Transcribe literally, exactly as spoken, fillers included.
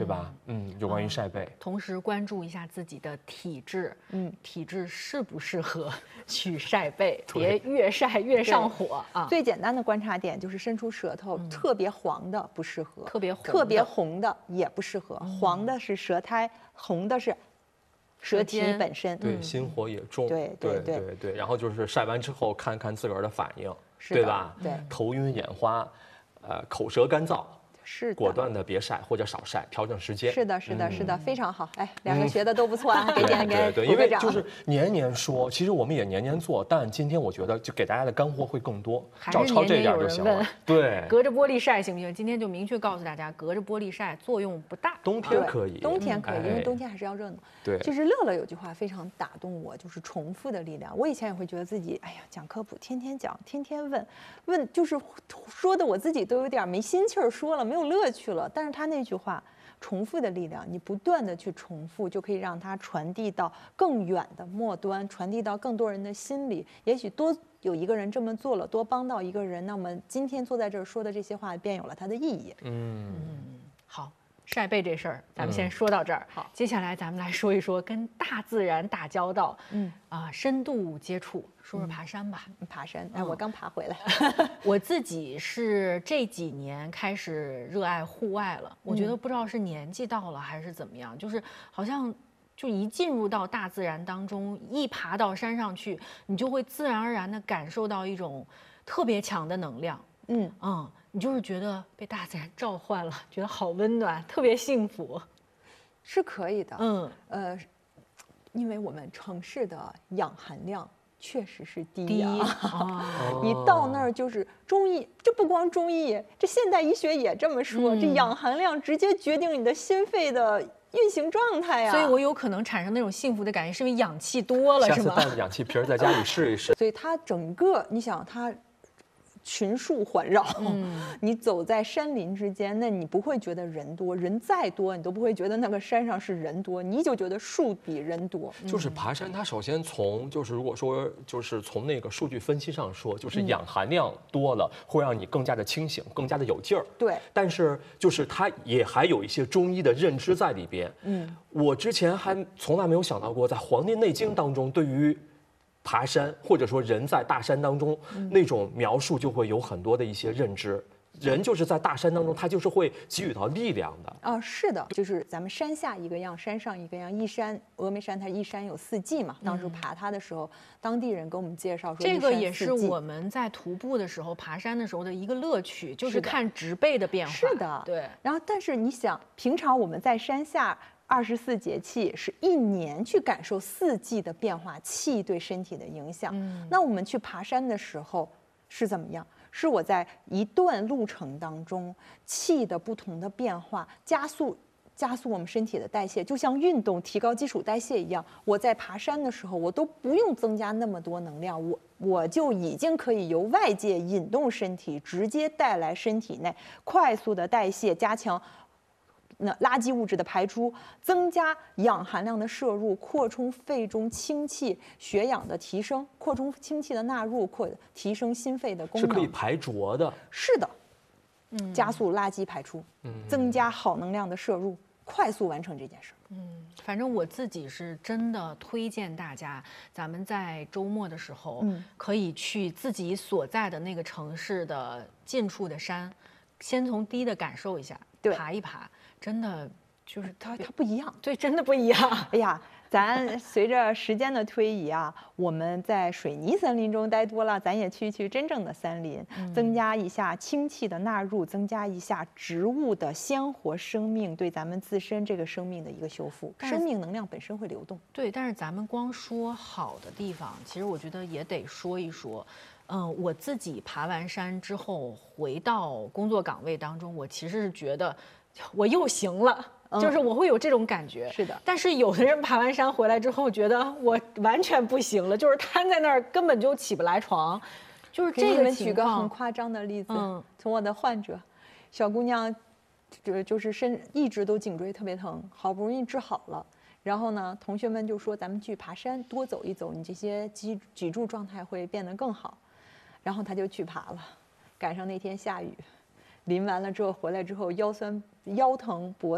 吧？嗯，有关于晒背， 同时关注一下自己的体质，嗯，体质适不适合去晒背，别越晒越上火啊。 最简单的观察点就是伸出舌头，嗯、特别黄的不适合， 特别红特别红的也不适合，嗯、黄的是舌苔，红的是。舌体本身对心火也重， 对对对对对，然后就是晒完之后看看自个儿的反应， 对吧？ 对， 头晕眼花，呃，口舌干燥， 是果断的别晒或者少晒，调整时间。 是的，是的，是的，非常好。哎，两个学的都不错啊，给点给对，因为就是年年说，其实我们也年年做，但今天我觉得就给大家的干货会更多，照抄这点就行了。对， 隔着玻璃晒行不行？今天就明确告诉大家，隔着玻璃晒作用不大， 冬天可以， 冬天可以，因为冬天还是要热闹。 对， 其实乐乐有句话非常打动我，就是重复的力量。我以前也会觉得自己，哎呀，讲科普天天讲，天天问，问就是说的我自己都有点没心气儿说了，没有乐趣了。但是他那句话，重复的力量，你不断的去重复，就可以让它传递到更远的末端，传递到更多人的心里。也许多有一个人这么做了，多帮到一个人，那么今天坐在这儿说的这些话，便有了它的意义。 嗯嗯，好。晒背这事儿，咱们先说到这儿。 好、嗯， 接下来咱们来说一说跟大自然打交道，嗯啊，深度接触，说说爬山吧。 嗯、爬山，哎，我刚爬回来。 我自己是这几年开始热爱户外了，我觉得不知道是年纪到了还是怎么样，就是好像就一进入到大自然当中，一爬到山上去，你就会自然而然地感受到一种特别强的能量。嗯嗯。你就是觉得被大自然召唤了，觉得好温暖，特别幸福， 是可以的。 嗯， 呃，因为我们城市的氧含量确实是低低啊。 哦、 你到那儿就是中医，这不光中医，这现代医学也这么说，嗯、这氧含量直接决定你的心肺的运行状态呀。 所以我有可能产生那种幸福的感觉，是因为氧气多了，是吗？ 下次带着氧气瓶在家里试一试。 所以它整个，你想它。群树环绕，嗯、你走在山林之间，那你不会觉得人多，人再多你都不会觉得那个山上是人多，你就觉得树比人多。 就是爬山，它首先从就是如果说就是从那个数据分析上说，就是氧含量多了，会让你更加的清醒，更加的有劲儿。 对， 但是就是它也还有一些中医的认知在里边。嗯，我之前还从来没有想到过，在《黄帝内经》当中对于爬山或者说人在大山当中、嗯、那种描述就会有很多的一些认知，人就是在大山当中，他就是会给予到力量的啊、呃，是的，就是咱们山下一个样，山上一个样。一山峨眉山它一山有四季嘛，当时爬它的时候，嗯、当地人给我们介绍说， 这个也是我们在徒步的时候、爬山的时候的一个乐趣，就是看植被的变化。 是的， 对。 然后，但是你想，平常我们在山下。二十四节气是一年去感受四季的变化，气对身体的影响。嗯，那我们去爬山的时候是怎么样？是我在一段路程当中，气的不同的变化，加速加速我们身体的代谢，就像运动提高基础代谢一样。我在爬山的时候，我都不用增加那么多能量，我我就已经可以由外界引动身体，直接带来身体内快速的代谢，加强。那垃圾物质的排出，增加氧含量的摄入，扩充肺中氢气，血氧的提升，扩充氢气的纳入，扩提升心肺的功能， 是可以排浊的。 是的，嗯，加速垃圾排出，嗯，增加好能量的摄入，快速完成这件事。 嗯，反正我自己是真的推荐大家，咱们在周末的时候，嗯，可以去自己所在的那个城市的近处的山，先从低的感受一下， 对， 爬一爬。真的就是它，它不一样， 对，真的不一样。 哎呀，咱随着时间的推移啊，我们在水泥森林中待多了，咱也去去真正的森林，嗯、增加一下氢气的纳入，增加一下植物的鲜活生命对咱们自身这个生命的一个修复。生命能量本身会流动。 对，但是咱们光说好的地方，其实我觉得也得说一说。嗯，我自己爬完山之后回到工作岗位当中，我其实是觉得。我又行了，嗯、就是我会有这种感觉。 是的， 但是有的人爬完山回来之后，觉得我完全不行了，就是瘫在那儿，根本就起不来床。就是这个情况。 给你们举个很夸张的例子，嗯、从我的患者，小姑娘，就就是身一直都颈椎特别疼，好不容易治好了。然后呢，同学们就说咱们去爬山，多走一走，你这些脊脊柱状态会变得更好。然后她就去爬了，赶上那天下雨。淋完了之后回来之后腰酸腰疼脖